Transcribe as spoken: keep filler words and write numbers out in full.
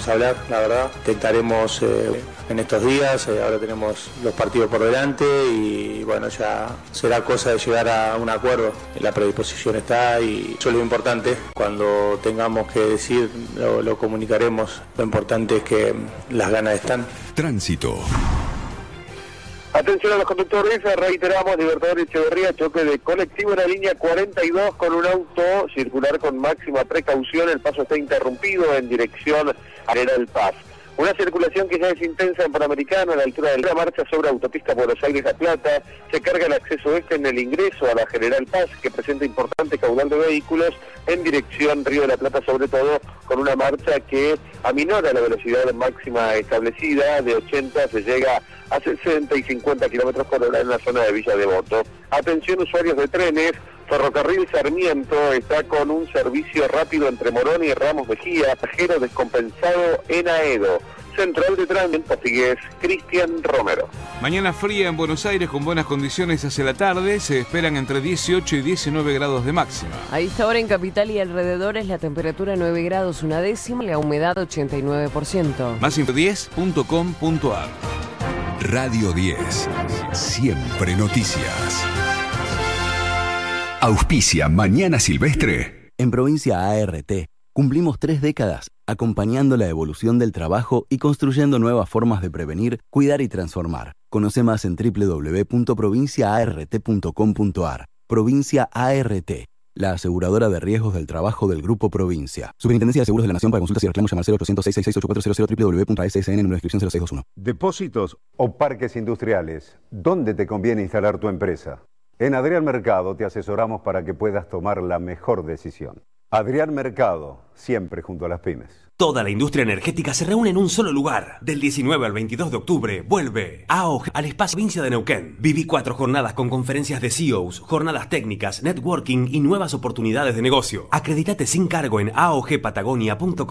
Vamos a hablar, la verdad, intentaremos eh, en estos días, eh, ahora tenemos los partidos por delante y bueno, ya será cosa de llegar a un acuerdo. La predisposición está y eso es lo importante. Cuando tengamos que decir, lo, lo comunicaremos. Lo importante es que las ganas están. Tránsito. Atención a los conductores, reiteramos, Libertador Echeverría, choque de colectivo en la línea cuarenta y dos con un auto, circular con máxima precaución, el paso está interrumpido en dirección a General Paz. Una circulación que ya es intensa en Panamericano, a la altura de la marcha sobre autopista Buenos Aires-La Plata, se carga el acceso este en el ingreso a la General Paz, que presenta importante caudal de vehículos en dirección Río de la Plata, sobre todo con una marcha que aminora la velocidad máxima establecida, de ochenta se llega a sesenta y cincuenta kilómetros por hora en la zona de Villa Devoto. Atención usuarios de trenes, Ferrocarril Sarmiento está con un servicio rápido entre Morón y Ramos Mejía, pasajero descompensado en Aedo. Central de Tránsito, Portugués, Cristian Romero. Mañana fría en Buenos Aires con buenas condiciones hacia la tarde. Se esperan entre dieciocho y diecinueve grados de máxima. A esta hora en Capital y alrededores la temperatura nueve grados una décima, la humedad ochenta y nueve por ciento. Más info diez punto com punto a r. Radio diez. Siempre noticias. Auspicia Mañana Silvestre. En Provincia A R T cumplimos tres décadas acompañando la evolución del trabajo y construyendo nuevas formas de prevenir, cuidar y transformar. Conoce más en doble u doble u doble u punto provincia a r t punto com punto a r. Provincia A R T, la aseguradora de riesgos del trabajo del Grupo Provincia. Superintendencia de Seguros de la Nación. Para consultas y reclamos llama al cero ochocientos seis seis seis ocho cuatro cero cero, doble u doble u doble u punto a s s n, número de inscripción cero seis dos uno. Depósitos o parques industriales. ¿Dónde te conviene instalar tu empresa? En Adrián Mercado te asesoramos para que puedas tomar la mejor decisión. Adrián Mercado, siempre junto a las pymes. Toda la industria energética se reúne en un solo lugar. Del diecinueve al veintidós de octubre, vuelve A O G al Espacio Provincia de Neuquén. Viví cuatro jornadas con conferencias de C E Os, jornadas técnicas, networking y nuevas oportunidades de negocio. Acreditate sin cargo en a o g patagonia punto com.